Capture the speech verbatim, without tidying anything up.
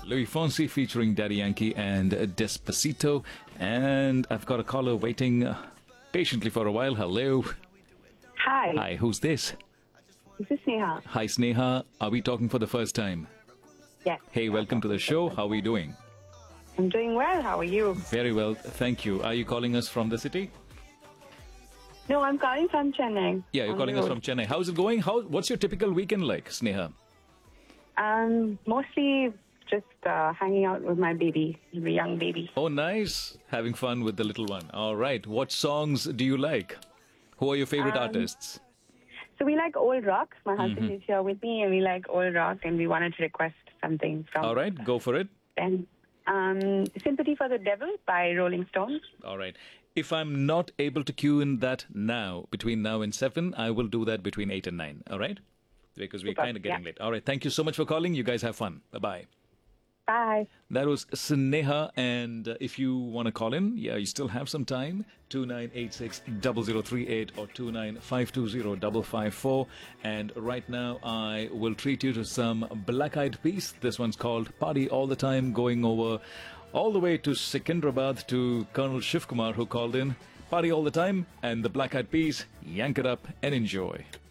Louis Fonsi featuring Daddy Yankee and Despacito. And I've got a caller waiting uh, patiently for a while. Hello. Hi. Hi, who's this? This is Sneha. Hi, Sneha. Are we talking for the first time? Yes. Hey, welcome to the show. How are you doing? I'm doing well. How are you? Very well, thank you. Are you calling us from the city? No, I'm calling from Chennai. Yeah, you're on calling the us road. from Chennai. How's it going? How? What's your typical weekend like, Sneha? Um, mostly just uh, hanging out with my baby, the young baby. Oh, nice. Having fun with the little one. All right. What songs do you like? Who are your favorite Um, artists? So we like old rock. My husband Mm-hmm. is here with me, and we like old rock, and we wanted to request something from All right, go for it. them. Um, Sympathy for the Devil by Rolling Stones. All right. If I'm not able to cue in that now, between now and seven, I will do that between eight and nine. All right? Because we're Super, kind of getting yeah. late. All right. Thank you so much for calling. You guys have fun. Bye-bye. Bye. That was Sneha, and uh, if you want to call in, yeah, you still have some time. two nine eight six, zero zero three eight or two nine five two zero, five five four. And right now, I will treat you to some Black Eyed Peas. This one's called Party All the Time, going over all the way to Secunderabad to Colonel Shiv Kumar, who called in. Party All the Time, and the Black Eyed Peas, yank it up and enjoy.